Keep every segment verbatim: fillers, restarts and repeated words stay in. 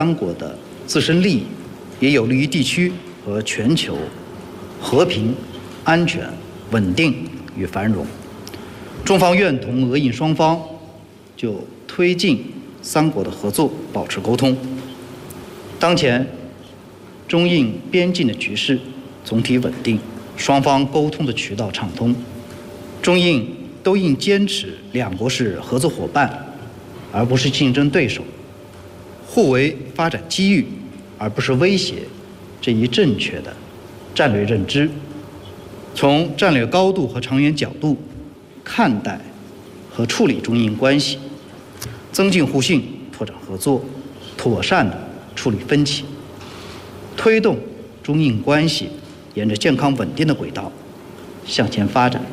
三国的自身利益，也有利于地区和全球和平、安全、稳定与繁荣。中方愿同俄印双方就推进三国的合作保持沟通。当前中印边境的局势总体稳定，双方沟通的渠道畅通，中印都应坚持两国是合作伙伴而不是竞争对手，互为发展机遇而不是威胁这一正确的战略认知，从战略高度和长远角度看待和处理中印关系，增进互信，拓展合作，妥善地处理分歧，推动中印关系沿着健康稳定的轨道向前发展。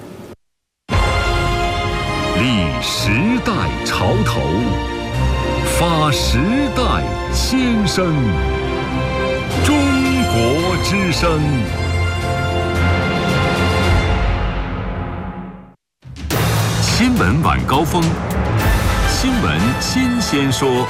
立时代潮头，发时代先声，中国之声。新闻晚高峰，新闻新鲜说。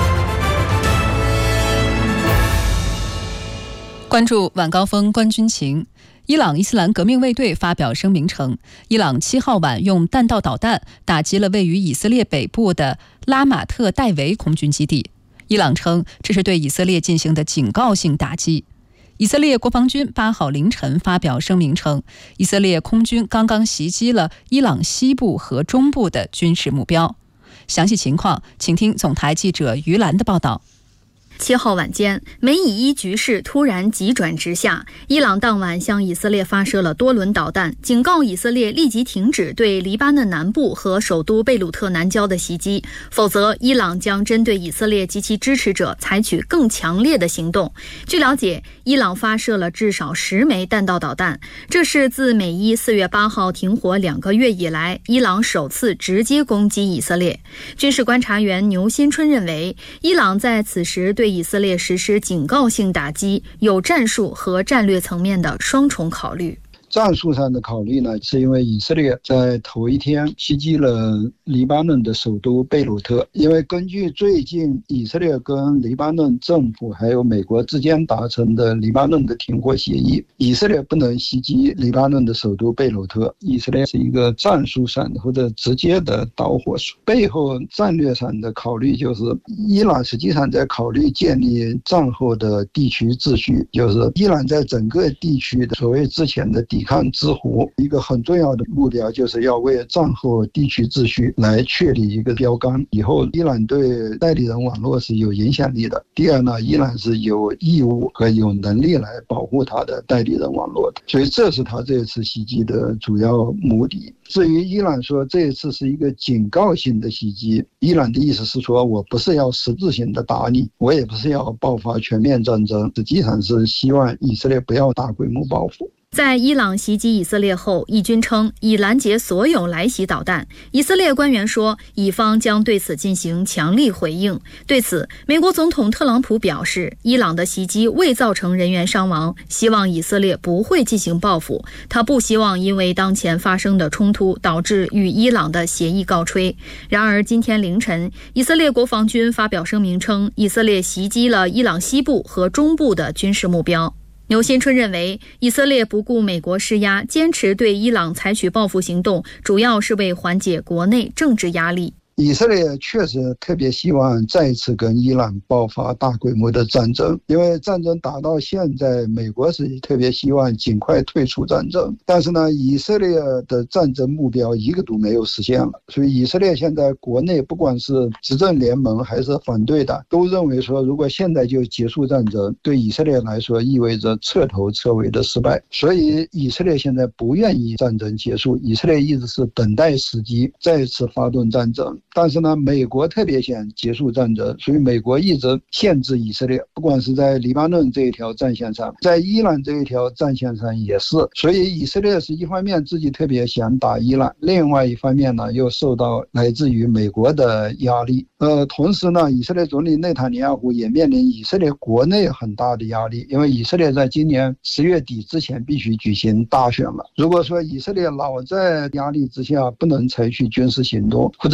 关注晚高峰观军情。伊朗伊斯兰革命卫队发表声明称，伊朗七号晚用弹道导弹打击了位于以色列北部的拉马特戴维空军基地。伊朗称这是对以色列进行的警告性打击。以色列国防军八号凌晨发表声明称，以色列空军刚刚袭击了伊朗西部和中部的军事目标。详细情况，请听总台记者于兰的报道。 七号晚间，美以伊局势突然急转直下，伊朗当晚向以色列发射了多轮导弹，警告以色列立即停止对黎巴嫩南部和首都贝鲁特南郊的袭击，否则伊朗将针对以色列及其支持者采取更强烈的行动。据了解，伊朗发射了至少十枚弹道导弹，这是自美伊四月八号停火两个月以来，伊朗首次直接攻击以色列。军事观察员牛新春认为，伊朗在此时对以色列实施警告性打击，有战术和战略层面的双重考虑。 战术上的考虑呢，是因为以色列在头一天袭击了黎巴嫩的首都贝鲁特。因为根据最近以色列跟黎巴嫩政府还有美国之间达成的黎巴嫩的停火协议，以色列不能袭击黎巴嫩的首都贝鲁特。以色列是一个战术上的或者直接的导火索，背后战略上的考虑就是伊朗实际上在考虑建立战后的地区秩序，就是伊朗在整个地区的所谓之前的抵抗之湖，一个很重要的目标就是要为战后地区秩序来确立一个标杆。以后伊朗对代理人网络是有影响力的。第二呢，伊朗是有义务和有能力来保护他的代理人网络的，所以这是他这次袭击的主要目的。至于伊朗说这一次是一个警告性的袭击，伊朗的意思是说，我不是要实质性的打你，我也不是要爆发全面战争，实际上是希望以色列不要大规模报复。 在伊朗袭击以色列后，以军称已拦截所有来袭导弹。以色列官员说，以方将对此进行强力回应。对此，美国总统特朗普表示，伊朗的袭击未造成人员伤亡，希望以色列不会进行报复。他不希望因为当前发生的冲突导致与伊朗的协议告吹。然而，今天凌晨，以色列国防军发表声明称，以色列袭击了伊朗西部和中部的军事目标。牛新春认为，以色列不顾美国施压，坚持对伊朗采取报复行动，主要是为缓解国内政治压力。 以色列确实特别希望再次跟伊朗爆发大规模的战争，因为战争打到现在，美国是特别希望尽快退出战争，但是呢，以色列的战争目标一个都没有实现了，所以以色列现在国内不管是执政联盟还是反对的，都认为说，如果现在就结束战争，对以色列来说意味着彻头彻尾的失败，所以以色列现在不愿意战争结束，以色列一直是等待时机再次发动战争。但是呢，美国特别想结束战争，所以美国一直限制以色列，不管是在黎巴嫩这一条战线上，在伊朗这一条战线上也是。所以以色列是一方面自己特别想打伊朗，另外一方面呢，又受到来自于美国的压力。呃，同时呢，以色列总理内塔尼亚胡也面临以色列国内很大的压力，因为以色列在今年十月底之前必须举行大选了。如果说以色列老在压力之下不能采取军事行动，或者说采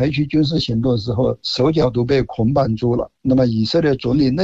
采取军事行动的时候，手脚都被捆绑住了。那么以色列总理内